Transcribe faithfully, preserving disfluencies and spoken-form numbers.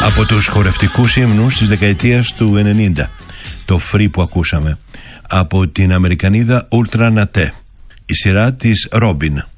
Από τους χορευτικούς ύμνους της δεκαετίας του ενενήντα, το Free που ακούσαμε, από την Αμερικανίδα Ultra Naté, η σειρά της Robin.